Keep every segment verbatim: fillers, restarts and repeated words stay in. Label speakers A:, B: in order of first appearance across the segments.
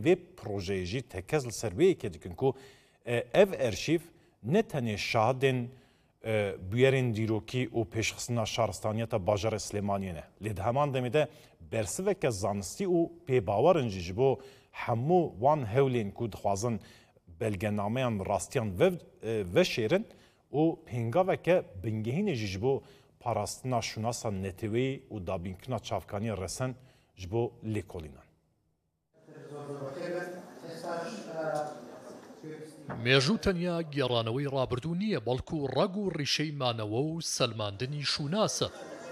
A: وی پروژه تکز لسروی که دکن کو اف ارشیف نه تنه شاهدن بیارن دیروکی و پیشخصنا شهرستانیت باجر سلیمانی نه. لید همان دمیده برسوه که زانستی و پی باورن جیجبو همو وان هولین کود خوازن بلگنامهان راستیان و شیرن و پینگاوه که بنگهین جیجبو پاراستنا شوناسا نتوی و دابینکنا چافکانی رسن جبو لیکولینان.
B: مێژوو تەنیا گێڕانەوەی ڕابردوو نییە بەڵکو ڕەگ و ڕیشەی مانەوە و سەلماندنی شوناسە.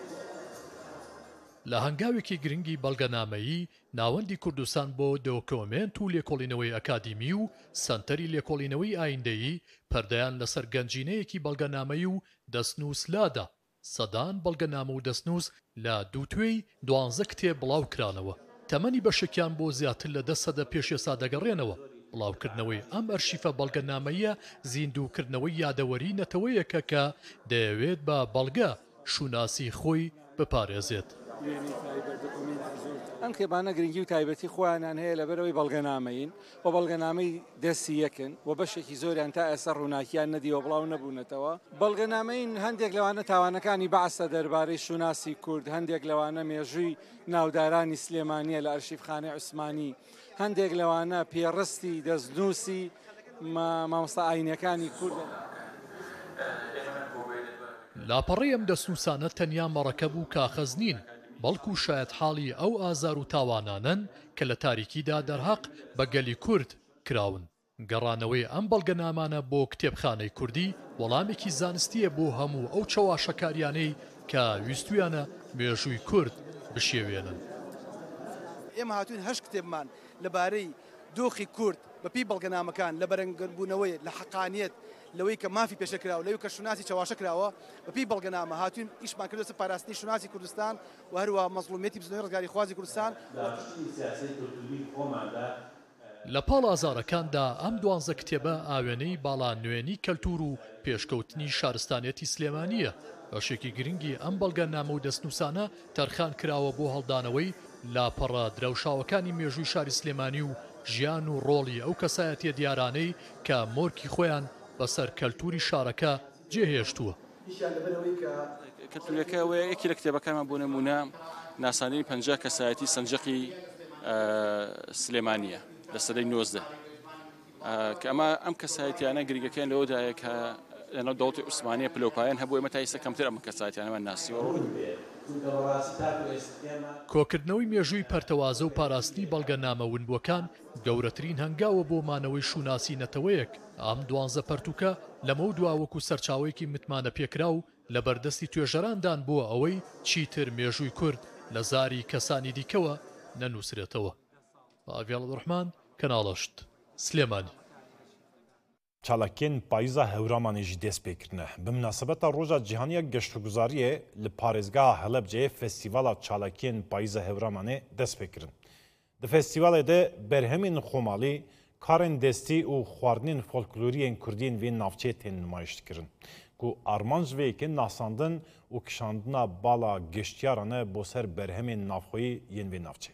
B: لە هەنگاوێکی گرنگی بەڵگەنامەیی ناوەندی کوردستان بۆ دۆکۆمنت و لێکۆڵینەوەی ئەکادیمی و سەنتەری لێکۆڵینەوەی ئایندەیی پەردەیان لەسەر گەنجینەیەکی بەڵگەنامەی و دەستنووس لادا. سەدان بەڵگەنامە و دەستنووس لە دووتوێی دوانزە کتێب بڵاو کرانەوە. تەمەنی بەشێکیان بۆ زیاتر لە دە سەدە پێش ئێستا دەگەڕێنەوە. بڵاوکردنەوەی ئەم ئەرشیفە بەڵگەنامەیە زیندووکردنەوەی یادەوەری نەتەوەیەکە کە دەیەوێت بە بەڵگە شوناسی خۆی بپارێزێت.
C: ئەم کتێبانە گرنگی و تایبەتی خۆیانیان هەیە لەبەرەوەی بەڵگەنامەین و بەڵگەنامەی دەستی یەکن و بەشێکی زۆریان تا ئێستا ڕووناکیان نەدیوە بڵاو نەبوونەتەوە. بەڵگەنامەین هەندێک لەوانە تاوانەکانی بەعسە دەربارەی شوناسی کورد، هەندێک لەوانە مێژووی ناودارانی سلێمانیە لە ئەرشیفخانەی عوسمانی، هەندێک لەوانە پێڕستی دەستنووسی مامۆستا ئاینیەکانی کوردن.
B: لاپەڕی ئەم دەستنووسانە تەنیا مەڕەکەب و کاخەز نین، بەڵکو شایەت حاڵی ئەو ئازار و تاوانانن کە لە تاریکیدا دەرهەق بە گەلی کورد کراون. گەڕانەوەی ئەم بەڵگەنامانە بۆ کتێبخانەی کوردی وەڵامێکی زانستیە بۆ هەموو ئەو چەواشەکاریانەی کە ویستویانە مێژووی کورد بشێوێنن.
D: ئێمە هاتوین هەشت کتێبمان لەبارەی دۆخی کورد بەپی بەڵگەنامەکان لە بەرەنگەربوونەوەی لە حەقانیەت لەوەی کە مافی پێشەکراوە لەوەی کە شوناسی چاواشەکراوە بەپی بەڵگەنامە هاتوین ئیشمان کردو سەر پاراستنی شوناسی کوردستان و هەروە مەزڵومیەتی بزنەوەی ڕزگاری خوازی کوردستان.
B: لە پاڵ ئازارەکاندا ئەم دوانزە کتێبە ئاوێنەی باڵا نوێنی کەلتور و پێشکەوتنی شارستانیەتی سلێمانیە. بەشێکی گرنگی ئەم بەڵگەنامە و دەستنووسانە تەرخان کراوە بۆ هەڵدانەوەی لاپەڕە درەوشاوەکانی مێژووی شاری سلێمانی و ژیان و ڕۆڵی ئەو کەسایەتیە دیارانەی کە مۆرکی خۆیان بەسەر کەلتوری شارەکە جێهێشتووە.
E: کەلتورەکە ئەوەیە یەکی لە کتێبەکانمان بۆ نمونە ناساندنی پەنجا کەسایەتی سەنجەقی سلێمانیە لە سەدەی نۆزدە کە ئەمە ئەم کەسایەتیانە گریگەکەیان لەوەدایە کە لەناو دەوڵەتی عوسمانیە پلەپایان هەبوو ئێمە تا ئێستا کەمتر ئەم کەسایەتیانەمان ناسیوە.
B: کۆکردنەوەی مێژووی پەرتەوازە و پاراستنی بەڵگەنامە ونبووەکان گەورەترین هەنگاوە بۆ مانەوەی شوناسی نەتەوەیەک. ئەم دوانزە پەرتووکە لەمە دواوەکو سەرچاوەیەکی متمانە پێکرا و لە بەردەستی توێژەراندان بووە ئەوەی چیتر مێژووی کورد لە زاری کەسانی دیکەوە نەنووسرێتەوە. ئاڤیاڵ ڕحمان کەناڵەشت سلێمانی.
A: چالاکین پاییزا هەورامانی جی دەست پێکردنە bi münasebeta roja cîhaniya geştguzariyê li parêzgeha Helepceyê festîvala çalakiên payîza hewramanê dest pêkirin. Di festîvalê de berhemên xomalî, karên destî û xwarinên folkloriyên Kurdiyên vê navçeyê tên nümayiş dikirin ku armanc vêyekê nasandin û kişandina bala geştyaran e bo ser berhemên navxweyî yên vê navçeyê.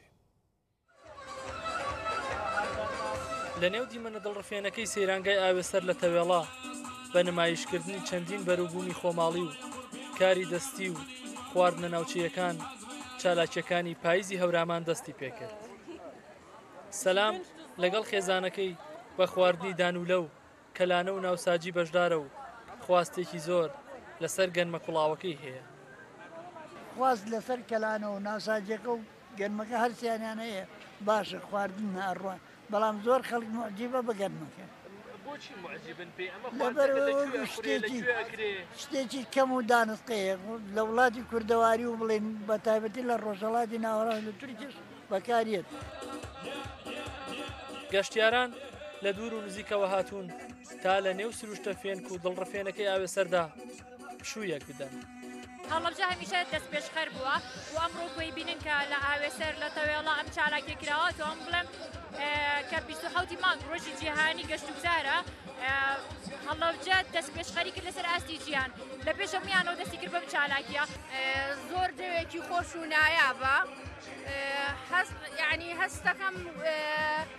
F: لە نێو دیمەنە دڵڕفێنەکەی سەیرانگای ئاوێسەر لە تەوێڵا بە نمایشکردنی چەندین بەروبوومی خۆماڵی و کاری دەستی و خواردنە ناوچەیەکان چالاکیەکانی پاییزی هەورامان دەستی پێکرد. سەلام لەگەڵ خێزانەکەی بە خواردنی دانولە و کەلانە و ناوساجی بەشدارە و خواستێکی زۆر لەسەر گەنمە کوڵاوەکەی هەیە.
G: خواست لەسەر کەلانە و ناوساجەکە و گەنمەکە هەرسیانیان هەیە باشە خواردن هەڕوە بەڵام زۆر خەڵک معجیبە بە گەنمەکە. شتێکی کەم و دانسقەیە لە وڵاتی کوردەواری و بڵێن بە تایبەتی لە ڕۆژهەڵاتی ناوەڕاست لە تورکیش بەکارێت.
F: گەشتیاران لە دوور و نزیکەوە هاتوون تا لە نێو سروشتە فێنک و دڵڕفێنەکەی ئاوێسەردا پشوویەک بدەن.
H: هەڵەبجە هەمیشە دەست پێشخەر بووە و ئەمڕۆ گوێی بینن کە لە ئاوێسەر لە تەوێڵە ئەم چالاکی کراوە تو ئەم بڵێم کە بیست و حەوتی مانگ ڕۆژی جیهانی گەشت و گوزارە هەڵەبجە دەست پێشخەری کرد لەسەر ئاستی جیهان لە پێش هەموویانەوە دەستی کرد بەم چالاکیە.
I: زۆر دەوێکی خۆش و نایابە یعنی هەستەکەم